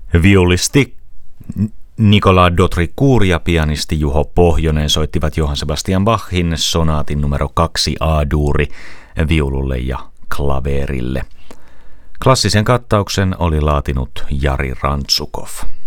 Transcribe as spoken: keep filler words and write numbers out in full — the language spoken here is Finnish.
Viulisti Nicolas Dautricourt ja pianisti Juho Pohjonen soittivat Johann Sebastian Bachin sonaatin numero kaksi A-duuri viululle ja klaverille. Klassisen kattauksen oli laatinut Jari Rantsukov.